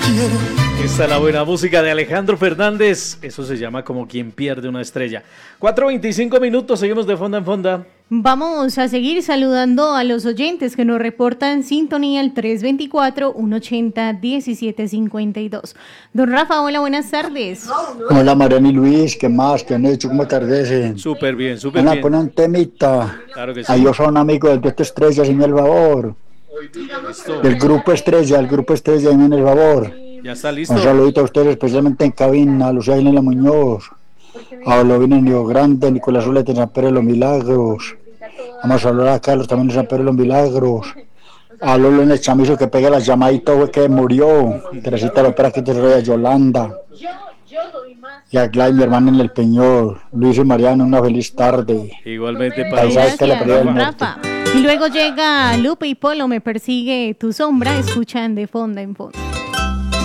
Esta es la buena música de Alejandro Fernández. Eso se llama Como quien pierde una estrella. 4:25 minutos, seguimos de fonda en fonda. Vamos a seguir saludando a los oyentes que nos reportan sintonía al 324-180-1752. Don Rafa, hola, buenas tardes. Hola Mariana y Luis, ¿qué más? ¿Qué han hecho? ¿Cómo atardecen? Súper bien, súper bien. Ponen un temita. Claro que sí. Ahí yo soy un amigo del Dueto Estrella, sin el favor. Listo. Del Grupo Estrella, el sin el favor. Ya está listo. Un saludito a ustedes, especialmente en cabina, a Lucía Inela Muñoz, a Olovina en Río Grande, Nicolás Zuleta en San Pedro de los Milagros. Vamos a saludar a Carlos también en San Pedro de los Milagros. A Lolo en el chamizo que pega las llamaditas, güey, que murió. Teresita Lopera, que te rodeia Yolanda. Y a Glay, mi hermana en el Peñol. Luis y Mariano, una feliz tarde. Igualmente para Gracias, don Rafa. Y luego llega Lupe y Polo, Me persigue tu sombra, escuchan de fonda en fonda.